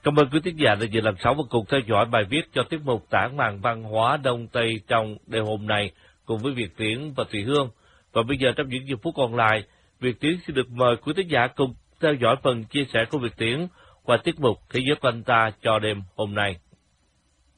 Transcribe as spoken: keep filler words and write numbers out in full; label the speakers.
Speaker 1: Cảm ơn quý thính giả đã giờ làm sáu và cùng theo dõi bài viết cho tiết mục Tản mạn văn hóa Đông Tây trong đêm hôm nay cùng với Việt Tiến và Thùy Hương. Và bây giờ trong những giây phút còn lại, Việt Tiến xin được mời quý thính giả cùng theo dõi phần chia sẻ của Việt Tiến qua tiết mục Thế giới quanh ta cho đêm hôm nay.